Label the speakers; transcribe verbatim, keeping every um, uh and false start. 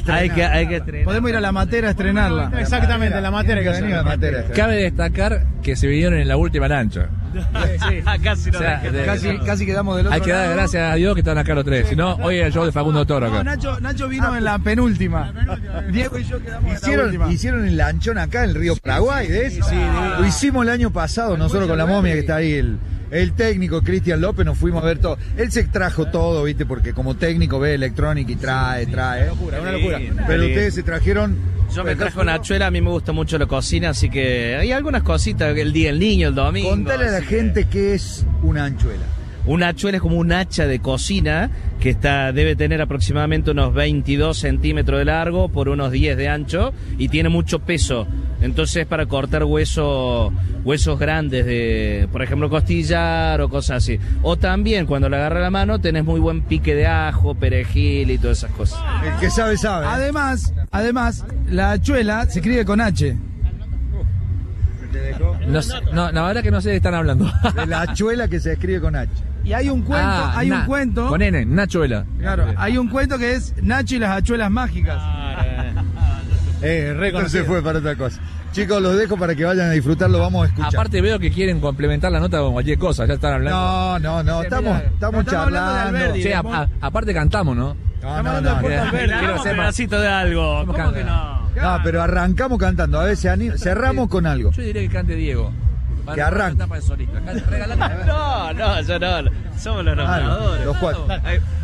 Speaker 1: estrenar.
Speaker 2: Hay que, hay que estrenar.
Speaker 1: Podemos ir a la Matera a estrenarla.
Speaker 3: Exactamente, la Matera que
Speaker 1: venir a la Matera.
Speaker 4: Cabe destacar que se vinieron en la última lancha.
Speaker 2: Sí, casi, no
Speaker 4: O sea, de-
Speaker 1: Casi, casi quedamos del otro
Speaker 4: Hay que dar
Speaker 1: lado.
Speaker 4: gracias a Dios que están acá los tres. Si no, hoy es el show de Facundo Toro
Speaker 1: No,
Speaker 4: acá.
Speaker 1: Nacho, Nacho vino en la penúltima. Diego y yo quedamos en la
Speaker 5: Hicieron,
Speaker 1: última.
Speaker 5: hicieron el lanchón acá en el río Paraguay, de eso. Lo hicimos el año pasado, nosotros con la momia que está ahí, el, el técnico Cristian López, nos fuimos a ver todo. Él se trajo todo, viste, porque como técnico ve electrónica y trae, trae.
Speaker 3: Una locura.
Speaker 5: Pero ustedes se trajeron.
Speaker 2: Yo me trajo una hachuela, a mí me gusta mucho la cocina, así que hay algunas cositas, el día del niño, el domingo.
Speaker 5: Contale a la
Speaker 2: así
Speaker 5: gente qué es una anchuela.
Speaker 2: que una hachuela es como un hacha de cocina que está debe tener aproximadamente unos veintidós centímetros de largo por unos diez de ancho y tiene mucho peso. Entonces para cortar hueso, huesos grandes de, por ejemplo, costillar o cosas así. O también cuando le agarra la mano tenés muy buen pique de ajo, perejil y todas esas cosas.
Speaker 5: El que sabe, sabe.
Speaker 1: Además, además, la hachuela se escribe con H.
Speaker 4: No, sé- no, la verdad que no sé de qué están hablando.
Speaker 5: De la hachuela que se escribe con H.
Speaker 1: Y hay un cuento,
Speaker 4: Ah,
Speaker 1: hay
Speaker 4: na-
Speaker 1: un cuento.
Speaker 4: Con N, Nachuela.
Speaker 1: Claro, hay un cuento que es Nacho y las hachuelas mágicas.
Speaker 5: Eh, Esto se fue para otra cosa. Chicos, los dejo para que vayan a disfrutarlo, vamos a escuchar.
Speaker 4: Aparte veo que quieren complementar la nota con cualquier cosa, ya están hablando.
Speaker 5: No, no, no,
Speaker 4: Sí,
Speaker 5: estamos,
Speaker 4: mira,
Speaker 5: estamos
Speaker 1: estamos hablando de
Speaker 5: charlando.
Speaker 1: Alberdi.
Speaker 4: Che, a- a- aparte cantamos, ¿no?
Speaker 5: No, no, no,
Speaker 4: Quiero
Speaker 5: no.
Speaker 2: Quiero un pedacito de algo. ¿Cómo
Speaker 4: canta?
Speaker 2: que no?
Speaker 5: No, pero arrancamos cantando, a ver, se ani- cerramos con algo.
Speaker 4: Yo diría que cante Diego. Para-
Speaker 5: Que arranque.
Speaker 4: para cantar para el solista. Can- regalame-
Speaker 2: No, no, yo no. Somos los
Speaker 5: Ah,
Speaker 2: nombradores.
Speaker 5: los cuatro.
Speaker 2: Ahí-